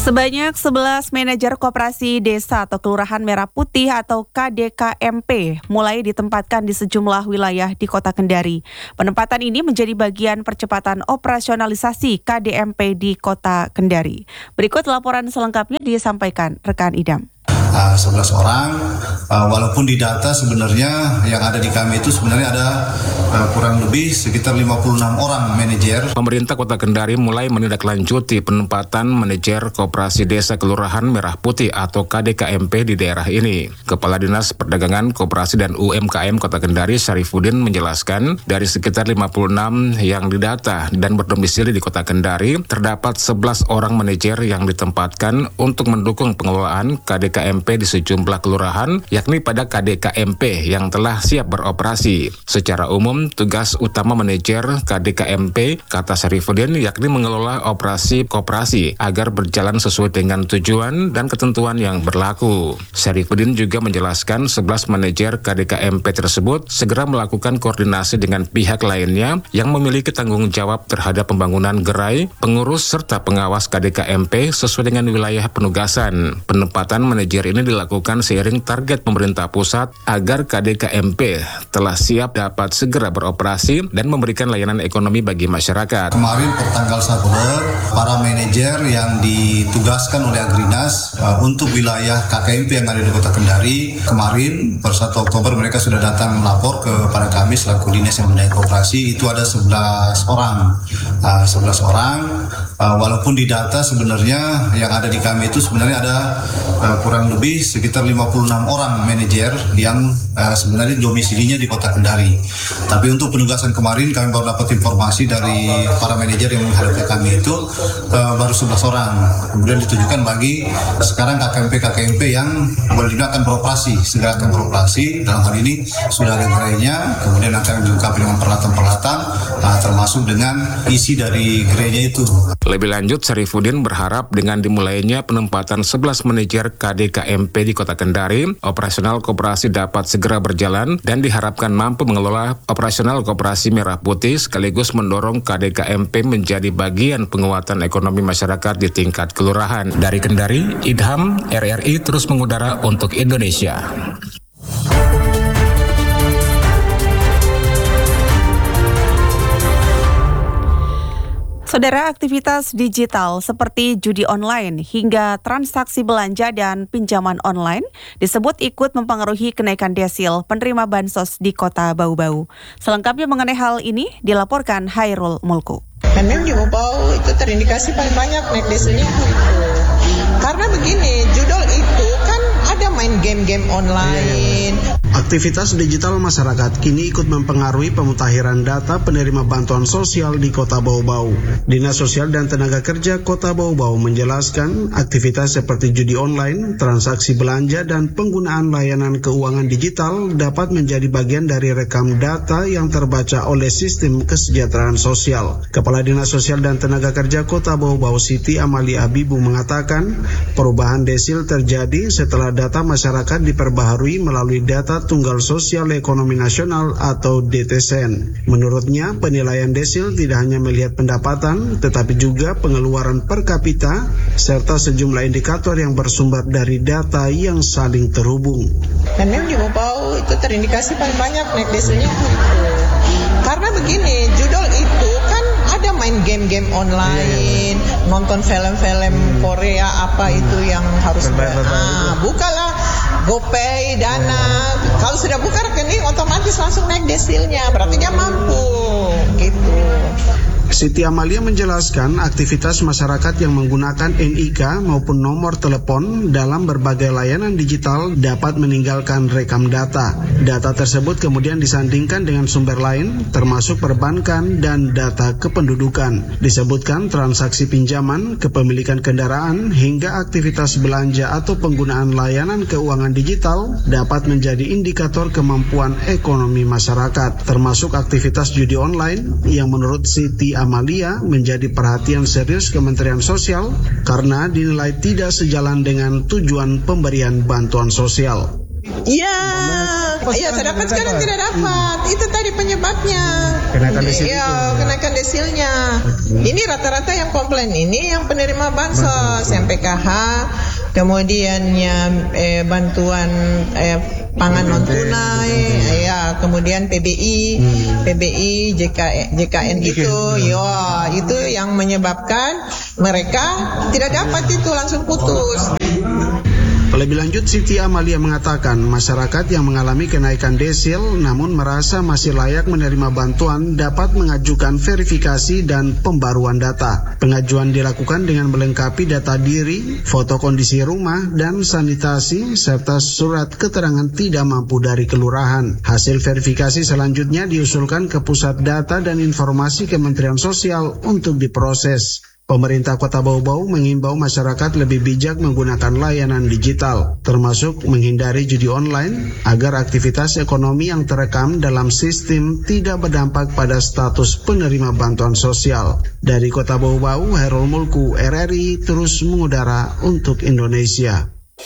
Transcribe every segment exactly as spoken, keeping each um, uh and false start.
Sebanyak sebelas manajer koperasi desa atau Kelurahan Merah Putih atau K D K M P mulai ditempatkan di sejumlah wilayah di Kota Kendari. Penempatan ini menjadi bagian percepatan operasionalisasi K D M P di Kota Kendari. Berikut laporan selengkapnya disampaikan rekan Idam. Uh, sebelas orang, uh, walaupun di data sebenarnya yang ada di kami itu sebenarnya ada uh, kurang lebih sekitar lima puluh enam orang manajer. Pemerintah Kota Kendari mulai menindaklanjuti penempatan manajer Koperasi Desa Kelurahan Merah Putih atau K D K M P di daerah ini. Kepala Dinas Perdagangan, Koperasi dan U M K M Kota Kendari, Syarifuddin, menjelaskan dari sekitar lima puluh enam yang didata dan berdomisili di Kota Kendari, terdapat sebelas orang manajer yang ditempatkan untuk mendukung pengelolaan K D K M P di sejumlah kelurahan, yakni pada K D K M P yang telah siap beroperasi. Secara umum, tugas utama manajer K D K M P, kata Syarifuddin, yakni mengelola operasi koperasi agar berjalan sesuai dengan tujuan dan ketentuan yang berlaku. Syarifuddin juga menjelaskan sebelas manajer K D K M P tersebut segera melakukan koordinasi dengan pihak lainnya yang memiliki tanggung jawab terhadap pembangunan gerai, pengurus serta pengawas K D K M P sesuai dengan wilayah penugasan. Penempatan manajer ini dilakukan seiring target pemerintah pusat agar K D K M P telah siap dapat segera beroperasi dan memberikan layanan ekonomi bagi masyarakat. Kemarin per tanggal satu, para manajer yang ditugaskan oleh Agrinas uh, untuk wilayah K K M P yang ada di Kota Kendari, kemarin per satu Oktober mereka sudah datang melapor kepada kami selaku dinas yang membidangi koperasi. Itu ada sebelas orang. Uh, sebelas orang, uh, walaupun di data sebenarnya yang ada di kami itu sebenarnya ada uh, kurang lebih sekitar lima puluh enam orang manajer yang uh, sebenarnya domisilinya di Kota Kendari. Tapi untuk penugasan kemarin kami baru dapat informasi dari para manajer yang menghadap ke kami itu uh, baru sebelas orang. Kemudian ditujukan bagi sekarang K K M P K K M P yang boleh dibilang akan beroperasi, segera akan beroperasi. Dalam hal ini sudah ada gerainya, kemudian akan dilengkapi dengan peralatan-peralatan uh, termasuk dengan isi dari gerainya itu. Lebih lanjut, Syarifuddin berharap dengan dimulainya penempatan sebelas manajer K D K M P di Kota Kendari, operasional koperasi dapat segera berjalan dan diharapkan mampu mengelola operasional Koperasi Merah Putih sekaligus mendorong K D K M P menjadi bagian penguatan ekonomi masyarakat di tingkat kelurahan. Dari Kendari, Idham, R R I terus mengudara untuk Indonesia. Saudara, aktivitas digital seperti judi online hingga transaksi belanja dan pinjaman online disebut ikut mempengaruhi kenaikan desil penerima bansos di Kota Bau-Bau. Selengkapnya mengenai hal ini dilaporkan Hairul Mulku. Memang di Bau-Bau itu terindikasi paling banyak naik desilnya itu. Karena begini, judul itu kan ada main game-game online. Aktivitas digital masyarakat kini ikut mempengaruhi pemutakhiran data penerima bantuan sosial di Kota Bau-Bau. Dinas Sosial dan Tenaga Kerja Kota Bau-Bau menjelaskan aktivitas seperti judi online, transaksi belanja, dan penggunaan layanan keuangan digital dapat menjadi bagian dari rekam data yang terbaca oleh sistem kesejahteraan sosial. Kepala Dinas Sosial dan Tenaga Kerja Kota Bau-Bau Siti Amalia Abibu mengatakan perubahan desil terjadi setelah data masyarakat diperbaharui melalui data Tunggal Sosial Ekonomi Nasional atau D T S E N. Menurutnya, penilaian desil tidak hanya melihat pendapatan, tetapi juga pengeluaran per kapita, serta sejumlah indikator yang bersumber dari data yang saling terhubung. Memang di Bau-Bau itu terindikasi paling banyak naik desilnya itu. Karena begini, judul itu kan ada main game-game online, nonton film-film Korea apa itu yang harus ah, bukalah GoPay, Dana. Kalau sudah buka rekening otomatis langsung naik desilnya, berarti dia mampu gitu. Siti Amalia menjelaskan aktivitas masyarakat yang menggunakan N I K maupun nomor telepon dalam berbagai layanan digital dapat meninggalkan rekam data. Data tersebut kemudian disandingkan dengan sumber lain termasuk perbankan dan data kependudukan. Disebutkan transaksi pinjaman, kepemilikan kendaraan, hingga aktivitas belanja atau penggunaan layanan keuangan digital dapat menjadi indikator kemampuan ekonomi masyarakat, termasuk aktivitas judi online yang menurut Siti Amalia menjadi perhatian serius Kementerian Sosial karena dinilai tidak sejalan dengan tujuan pemberian bantuan sosial. Iya, iya terdapat sekarang tidak dapat. Itu tadi penyebabnya. Kenaikan desil Iya, itu. kenaikan desilnya. Ini rata-rata yang komplain ini yang penerima bansos, yang P K H, kemudian yang eh, bantuan eh, pangan non tunai, ya, kemudian P B I, P B I, J K N itu, ya, itu yang menyebabkan mereka tidak dapat itu, langsung putus. Lebih lanjut, Siti Amalia mengatakan masyarakat yang mengalami kenaikan desil namun merasa masih layak menerima bantuan dapat mengajukan verifikasi dan pembaruan data. Pengajuan dilakukan dengan melengkapi data diri, foto kondisi rumah, dan sanitasi, serta surat keterangan tidak mampu dari kelurahan. Hasil verifikasi selanjutnya diusulkan ke Pusat Data dan Informasi Kementerian Sosial untuk diproses. Pemerintah Kota Bau-Bau mengimbau masyarakat lebih bijak menggunakan layanan digital, termasuk menghindari judi online, agar aktivitas ekonomi yang terekam dalam sistem tidak berdampak pada status penerima bantuan sosial. Dari Kota Bau-Bau, Herul Mulku, R R I, terus mengudara untuk Indonesia.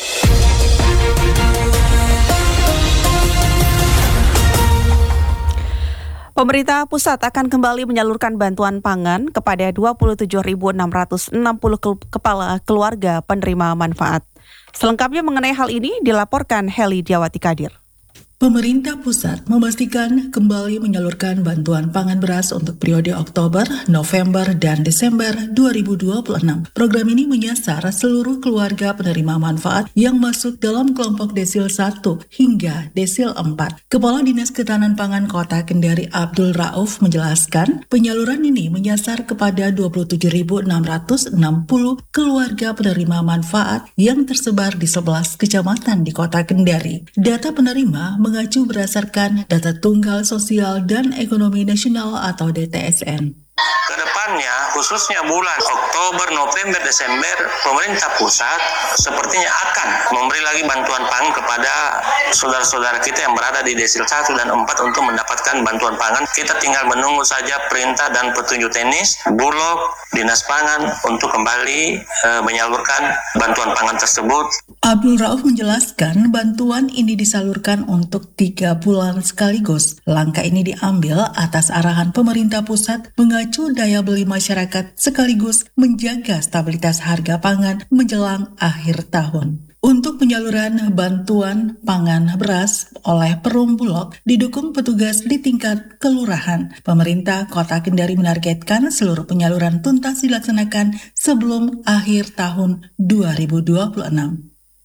Pemerintah pusat akan kembali menyalurkan bantuan pangan kepada dua puluh tujuh ribu enam ratus enam puluh ke- kepala keluarga penerima manfaat. Selengkapnya mengenai hal ini dilaporkan Heli Diawati Kadir. Pemerintah pusat memastikan kembali menyalurkan bantuan pangan beras untuk periode Oktober, November, dan Desember dua ribu dua puluh enam. Program ini menyasar seluruh keluarga penerima manfaat yang masuk dalam kelompok desil satu hingga desil empat. Kepala Dinas Ketahanan Pangan Kota Kendari Abdul Rauf menjelaskan penyaluran ini menyasar kepada dua puluh tujuh ribu enam ratus enam puluh keluarga penerima manfaat yang tersebar di sebelas kecamatan di Kota Kendari. Data penerima mengacu berdasarkan data Tunggal Sosial dan Ekonomi Nasional atau D T S N. Kedepannya, khususnya bulan Oktober, November, Desember, pemerintah pusat sepertinya akan memberi lagi bantuan pangan kepada saudara-saudara kita yang berada di desil satu dan empat untuk mendapatkan bantuan pangan. Kita tinggal menunggu saja perintah dan petunjuk teknis Bulog, Dinas Pangan untuk kembali e, menyalurkan bantuan pangan tersebut. Abdul Rauf menjelaskan bantuan ini disalurkan untuk tiga bulan sekaligus. Langkah ini diambil atas arahan pemerintah pusat mengacu daya beli masyarakat sekaligus menjaga stabilitas harga pangan menjelang akhir tahun. Untuk penyaluran bantuan pangan beras oleh Perum Bulog didukung petugas di tingkat kelurahan. Pemerintah Kota Kendari menargetkan seluruh penyaluran tuntas dilaksanakan sebelum akhir tahun dua ribu dua puluh enam.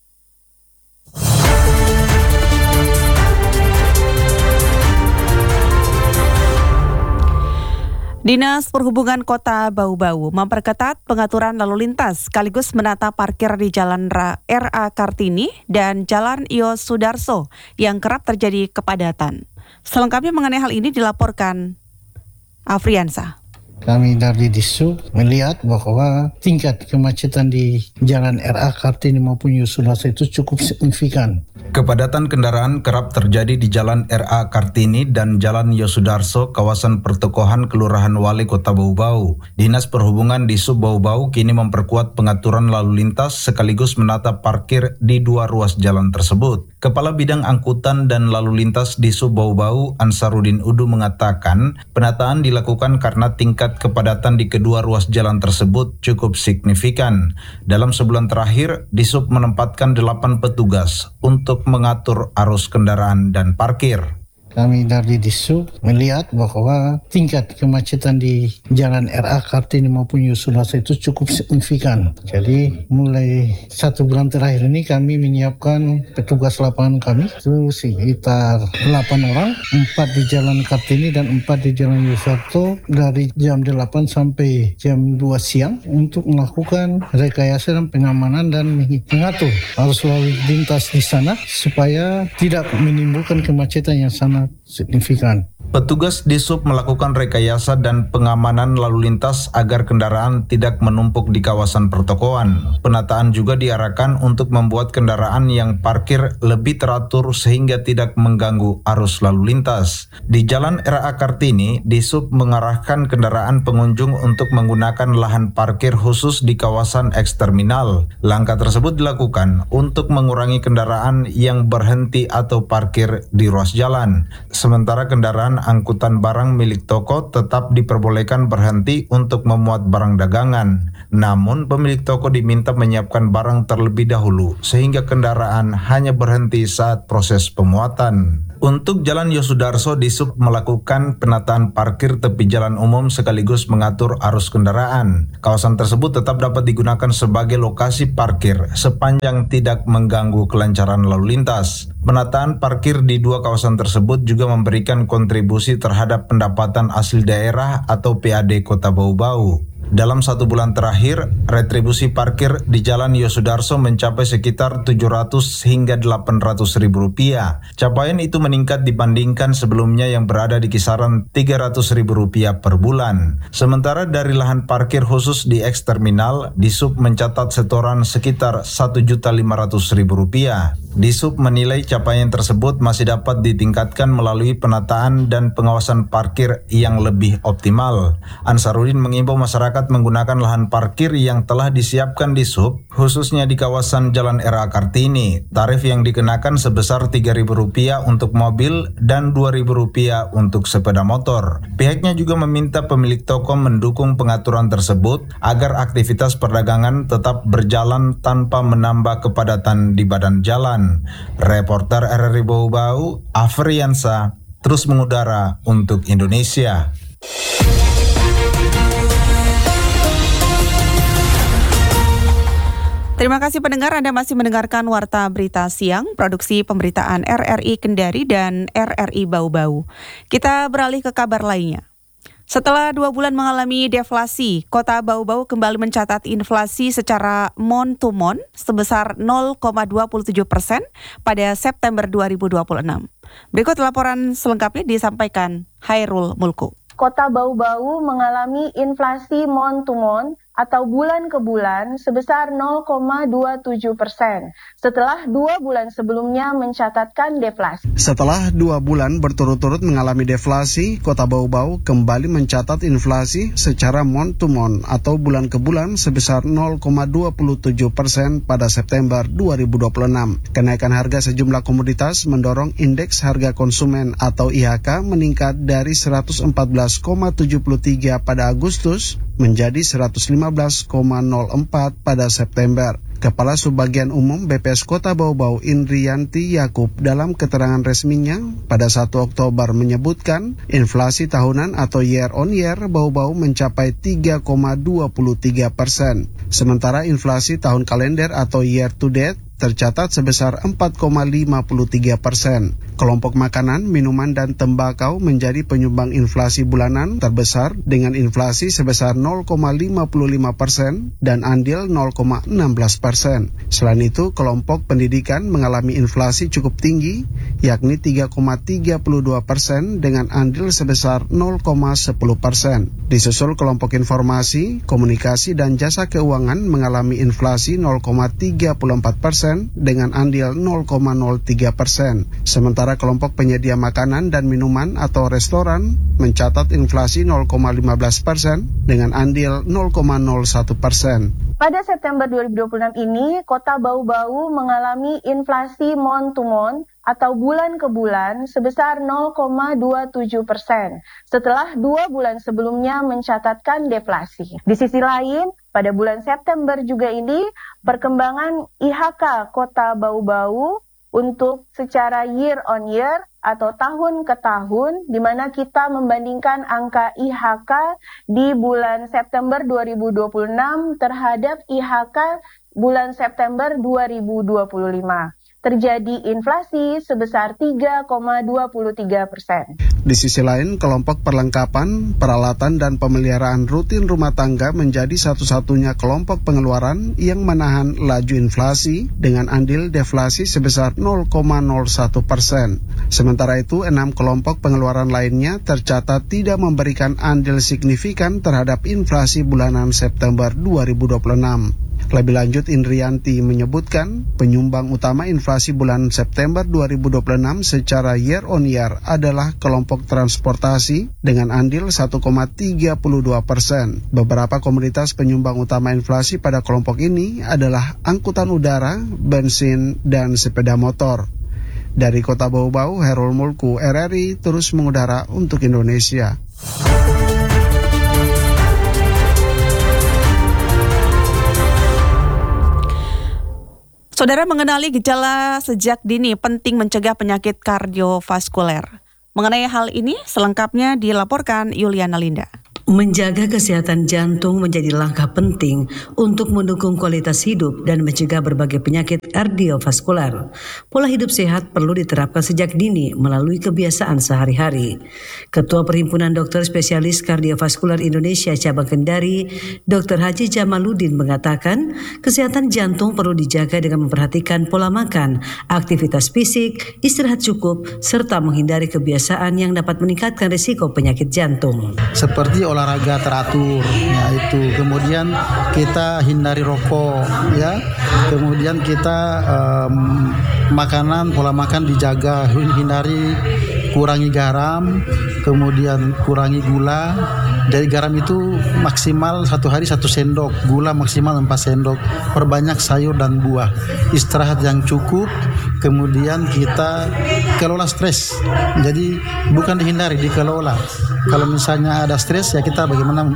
Dinas Perhubungan Kota Bau-Bau memperketat pengaturan lalu lintas sekaligus menata parkir di Jalan R A Kartini dan Jalan I O Sudarso yang kerap terjadi kepadatan. Selengkapnya mengenai hal ini dilaporkan Afriansa. Kami dari Dishub melihat bahwa tingkat kemacetan di Jalan R A Kartini maupun Yosudarso itu cukup signifikan. Kepadatan kendaraan kerap terjadi di Jalan R A Kartini dan Jalan Yosudarso, kawasan pertokohan Kelurahan Wale Kota Bau-Bau. Dinas Perhubungan Dishub Bau-Bau kini memperkuat pengaturan lalu lintas sekaligus menata parkir di dua ruas jalan tersebut. Kepala Bidang Angkutan dan Lalu Lintas Dishub Bau-Bau, Ansarudin Udu, mengatakan penataan dilakukan karena tingkat kepadatan di kedua ruas jalan tersebut cukup signifikan. Dalam sebulan terakhir, Dishub menempatkan delapan petugas untuk mengatur arus kendaraan dan parkir. Kami dari Dishub melihat bahwa tingkat kemacetan di Jalan R A Kartini maupun Yosudarso itu cukup signifikan. Jadi mulai satu bulan terakhir ini kami menyiapkan petugas lapangan kami itu sekitar delapan orang, empat di Jalan Kartini dan empat di Jalan Yosudarso dari jam delapan sampai jam dua siang untuk melakukan rekayasa dan pengamanan dan mengatur arus lalu lintas di sana supaya tidak menimbulkan kemacetan yang sangat signifikan. Petugas Dishub melakukan rekayasa dan pengamanan lalu lintas agar kendaraan tidak menumpuk di kawasan pertokoan. Penataan juga diarahkan untuk membuat kendaraan yang parkir lebih teratur sehingga tidak mengganggu arus lalu lintas. Di Jalan R A Kartini, Dishub mengarahkan kendaraan pengunjung untuk menggunakan lahan parkir khusus di kawasan eks-terminal. Langkah tersebut dilakukan untuk mengurangi kendaraan yang berhenti atau parkir di ruas jalan. Sementara kendaraan angkutan barang milik toko tetap diperbolehkan berhenti untuk memuat barang dagangan. Namun pemilik toko diminta menyiapkan barang terlebih dahulu sehingga kendaraan hanya berhenti saat proses pemuatan. Untuk Jalan Yosudarso, Disub melakukan penataan parkir tepi jalan umum sekaligus mengatur arus kendaraan. Kawasan tersebut tetap dapat digunakan sebagai lokasi parkir sepanjang tidak mengganggu kelancaran lalu lintas. Penataan parkir di dua kawasan tersebut juga memberikan kontribusi terhadap pendapatan asli daerah atau P A D Kota Bau-Bau. Dalam satu bulan terakhir, retribusi parkir di Jalan Yosudarso mencapai sekitar tujuh ratus hingga delapan ratus ribu rupiah. Capaian itu meningkat dibandingkan sebelumnya yang berada di kisaran tiga ratus ribu rupiah per bulan. Sementara dari lahan parkir khusus di eks-terminal, Disub mencatat setoran sekitar satu juta lima ratus ribu rupiah. Disub menilai capaian tersebut masih dapat ditingkatkan melalui penataan dan pengawasan parkir yang lebih optimal. Ansarudin mengimbau masyarakat menggunakan lahan parkir yang telah disiapkan Disub, khususnya di kawasan Jalan R A Kartini. Tarif yang dikenakan sebesar tiga ribu rupiah untuk mobil dan dua ribu rupiah untuk sepeda motor. Pihaknya juga meminta pemilik toko mendukung pengaturan tersebut agar aktivitas perdagangan tetap berjalan tanpa menambah kepadatan di badan jalan. Reporter R R I Bau-Bau, Afriansa, terus mengudara untuk Indonesia. Terima kasih pendengar, Anda masih mendengarkan Warta Berita Siang, produksi pemberitaan R R I Kendari dan R R I Bau-Bau. Kita beralih ke kabar lainnya. Setelah dua bulan mengalami deflasi, Kota Bau-Bau kembali mencatat inflasi secara month-to-month sebesar nol koma dua tujuh persen pada September dua ribu dua puluh enam. Berikut laporan selengkapnya disampaikan Hairul Mulku. Kota Bau-Bau mengalami inflasi month-to-month atau bulan ke bulan sebesar nol koma dua tujuh persen setelah dua bulan sebelumnya mencatatkan deflasi. Setelah dua bulan berturut-turut mengalami deflasi, Kota Bau-Bau kembali mencatat inflasi secara month-to-month atau bulan ke bulan sebesar nol koma dua tujuh persen pada September dua ribu dua puluh enam. Kenaikan harga sejumlah komoditas mendorong indeks harga konsumen atau I H K meningkat dari seratus empat belas koma tujuh tiga pada Agustus menjadi seratus lima belas koma nol empat pada September. Kepala Subbagian Umum B P S Kota Bau-Bau Indriyanti Yakub dalam keterangan resminya pada satu Oktober menyebutkan inflasi tahunan atau year on year Bau-Bau mencapai tiga koma dua tiga persen. Sementara inflasi tahun kalender atau year to date tercatat sebesar empat koma lima tiga persen. Kelompok makanan, minuman, dan tembakau menjadi penyumbang inflasi bulanan terbesar dengan inflasi sebesar nol koma lima lima persen dan andil nol koma enam belas persen. Selain itu, kelompok pendidikan mengalami inflasi cukup tinggi, yakni tiga koma tiga dua persen dengan andil sebesar nol koma sepuluh persen. Disusul kelompok informasi, komunikasi, dan jasa keuangan mengalami inflasi nol koma tiga empat persen dengan andil nol koma nol tiga persen. Sementara kelompok penyedia makanan dan minuman atau restoran mencatat inflasi nol koma lima belas persen dengan andil nol koma nol satu persen. Pada September dua ribu dua puluh enam ini, Kota Bau-Bau mengalami inflasi month-to-month atau bulan ke bulan sebesar nol koma dua tujuh persen setelah dua bulan sebelumnya mencatatkan deflasi. Di sisi lain, pada bulan September juga ini, perkembangan I H K Kota Bau-Bau untuk secara year on year atau tahun ke tahun, di mana kita membandingkan angka I H K di bulan September dua ribu dua puluh enam terhadap I H K bulan September dua ribu dua puluh lima. Terjadi inflasi sebesar tiga koma dua tiga persen. Di sisi lain, kelompok perlengkapan, peralatan, dan pemeliharaan rutin rumah tangga menjadi satu-satunya kelompok pengeluaran yang menahan laju inflasi dengan andil deflasi sebesar nol koma nol satu persen. Sementara itu, enam kelompok pengeluaran lainnya tercatat tidak memberikan andil signifikan terhadap inflasi bulanan September dua ribu dua puluh enam. Lebih lanjut, Indriyanti menyebutkan penyumbang utama inflasi bulan September dua ribu dua puluh enam secara year on year adalah kelompok transportasi dengan andil satu koma tiga dua persen. Beberapa komoditas penyumbang utama inflasi pada kelompok ini adalah angkutan udara, bensin, dan sepeda motor. Dari Kota Bau-Bau, Herul Mulku, R R I terus mengudara untuk Indonesia. Saudara, mengenali gejala sejak dini penting mencegah penyakit kardiovaskuler. Mengenai hal ini, selengkapnya dilaporkan Yuliana Linda. Menjaga kesehatan jantung menjadi langkah penting untuk mendukung kualitas hidup dan mencegah berbagai penyakit kardiovaskuler. Pola hidup sehat perlu diterapkan sejak dini melalui kebiasaan sehari-hari. Ketua Perhimpunan Dokter Spesialis Kardiovaskuler Indonesia Cabang Kendari, Dokter Haji Jamaluddin mengatakan, kesehatan jantung perlu dijaga dengan memperhatikan pola makan, aktivitas fisik, istirahat cukup, serta menghindari kebiasaan yang dapat meningkatkan risiko penyakit jantung. Seperti olahraga teratur, ya itu. Kemudian kita hindari rokok, ya. Kemudian kita um, makanan, pola makan dijaga, hindari, kurangi garam, kemudian kurangi gula. Dari garam itu maksimal satu hari satu sendok, gula maksimal empat sendok. Perbanyak sayur dan buah. Istirahat yang cukup, kemudian kita kelola stres. Jadi bukan dihindari, dikelola. Kalau misalnya ada stres, ya kita bagaimana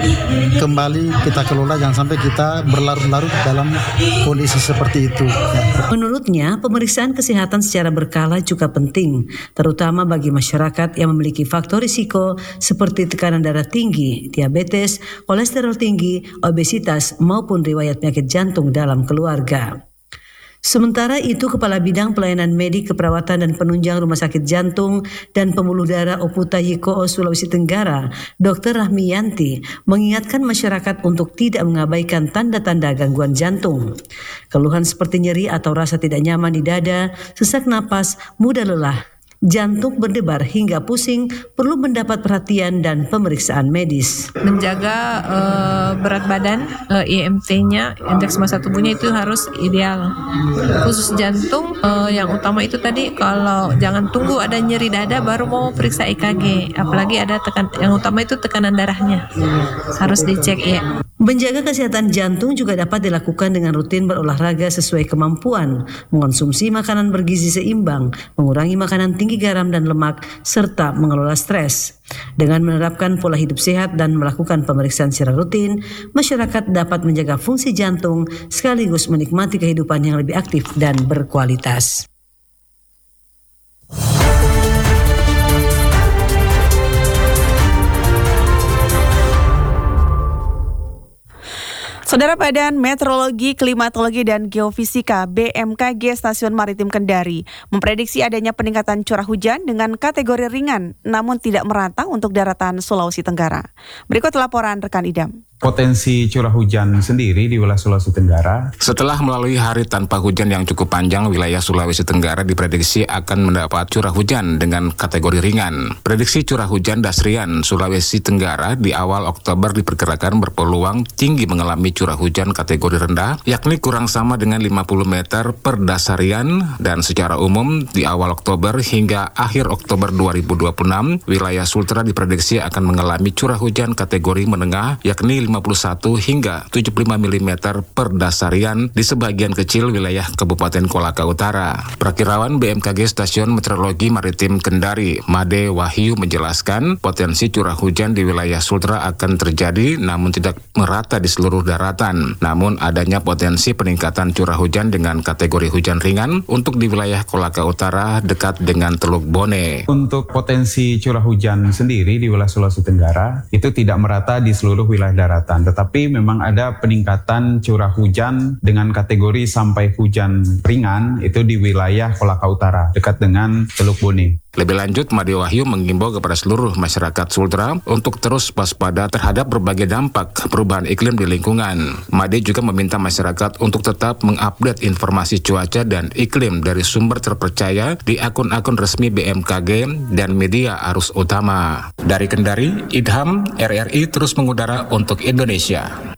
kembali kita kelola, jangan sampai kita berlarut-larut dalam kondisi seperti itu. Menurutnya, pemeriksaan kesehatan secara berkala juga penting, terutama bagi masyarakat yang memiliki faktor risiko seperti tekanan darah tinggi, diabetes, kolesterol tinggi, obesitas, maupun riwayat penyakit jantung dalam keluarga. Sementara itu, Kepala Bidang Pelayanan Medik Keperawatan dan Penunjang Rumah Sakit Jantung dan Pembuluh Darah Oputa Yiko Sulawesi Tenggara, Dokter Rahmiyanti, mengingatkan masyarakat untuk tidak mengabaikan tanda-tanda gangguan jantung. Keluhan seperti nyeri atau rasa tidak nyaman di dada, sesak napas, mudah lelah, jantung berdebar hingga pusing perlu mendapat perhatian dan pemeriksaan medis. Menjaga uh, berat badan, uh, I M T-nya, indeks massa tubuhnya itu harus ideal. Khusus jantung, uh, yang utama itu tadi kalau jangan tunggu ada nyeri dada baru mau periksa E K G. Apalagi ada tekan, yang utama itu tekanan darahnya harus dicek ya. Menjaga kesehatan jantung juga dapat dilakukan dengan rutin berolahraga sesuai kemampuan, mengonsumsi makanan bergizi seimbang, mengurangi makanan tinggi garam dan lemak, serta mengelola stres. Dengan menerapkan pola hidup sehat dan melakukan pemeriksaan secara rutin, masyarakat dapat menjaga fungsi jantung sekaligus menikmati kehidupan yang lebih aktif dan berkualitas. Saudara, Badan Meteorologi, Klimatologi, dan Geofisika B M K G Stasiun Maritim Kendari memprediksi adanya peningkatan curah hujan dengan kategori ringan, namun tidak merata untuk daratan Sulawesi Tenggara. Berikut laporan rekan Idam. Potensi curah hujan sendiri di wilayah Sulawesi Tenggara. Setelah melalui hari tanpa hujan yang cukup panjang, wilayah Sulawesi Tenggara diprediksi akan mendapat curah hujan dengan kategori ringan. Prediksi curah hujan Dasrian Sulawesi Tenggara di awal Oktober diperkirakan berpeluang tinggi mengalami curah hujan kategori rendah, yakni kurang sama dengan lima puluh meter per dasarian, dan secara umum di awal Oktober hingga akhir Oktober dua ribu dua puluh enam, wilayah Sultra diprediksi akan mengalami curah hujan kategori menengah, yakni lima puluh satu hingga tujuh puluh lima milimeter per dasarian di sebagian kecil wilayah Kabupaten Kolaka Utara. Prakirawan B M K G Stasiun Meteorologi Maritim Kendari, Made Wahyu, menjelaskan potensi curah hujan di wilayah Sultra akan terjadi namun tidak merata di seluruh daratan. Namun adanya potensi peningkatan curah hujan dengan kategori hujan ringan untuk di wilayah Kolaka Utara dekat dengan Teluk Bone. Untuk potensi curah hujan sendiri di wilayah Sulawesi Tenggara itu tidak merata di seluruh wilayah daratan, tetapi memang ada peningkatan curah hujan dengan kategori sampai hujan ringan itu di wilayah Kolaka Utara dekat dengan Teluk Bone. Lebih lanjut, Made Wahyu mengimbau kepada seluruh masyarakat Sultra untuk terus waspada terhadap berbagai dampak perubahan iklim di lingkungan. Made juga meminta masyarakat untuk tetap mengupdate informasi cuaca dan iklim dari sumber terpercaya di akun-akun resmi B M K G dan media arus utama. Dari Kendari, Idham, R R I terus mengudara untuk Indonesia.